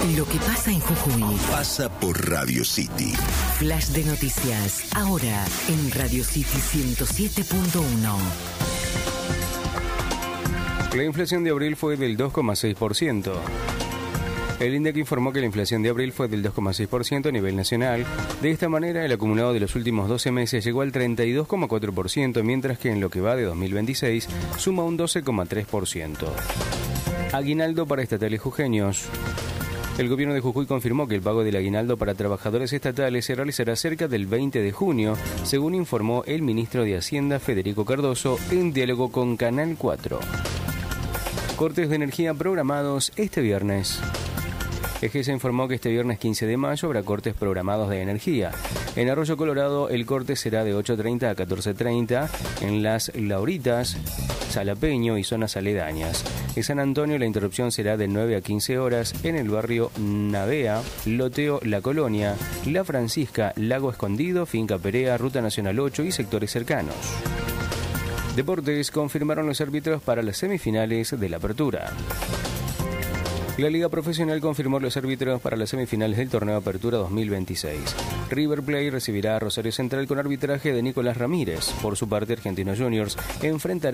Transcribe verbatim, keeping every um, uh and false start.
Lo que pasa en Jujuy pasa por Radio City. Flash de noticias, ahora en Radio City ciento siete punto uno. La inflación de abril fue del dos coma seis por ciento. El INDEC informó que la inflación de abril fue del dos coma seis por ciento a nivel nacional. De esta manera, el acumulado de los últimos doce meses llegó al treinta y dos coma cuatro por ciento, mientras que en lo que va de dos mil veintiséis suma un doce coma tres por ciento. Aguinaldo para estatales jujeños. El gobierno de Jujuy confirmó que el pago del aguinaldo para trabajadores estatales se realizará cerca del veinte de junio, según informó el ministro de Hacienda Federico Cardoso en diálogo con Canal cuatro. Cortes de energía programados este viernes. EGESA informó que este viernes quince de mayo habrá cortes programados de energía. En Arroyo Colorado el corte será de ocho treinta a catorce treinta, en Las Lauritas, Salapeño y zonas aledañas. En San Antonio la interrupción será de nueve a quince horas, en el barrio Navea, Loteo La Colonia, La Francisca, Lago Escondido, Finca Perea, Ruta Nacional ocho y sectores cercanos. Deportes confirmaron los árbitros para las semifinales de la Apertura. La Liga Profesional confirmó los árbitros para las semifinales del Torneo Apertura dos mil veintiséis. River Plate recibirá a Rosario Central con arbitraje de Nicolás Ramírez. Por su parte, Argentinos Juniors enfrentará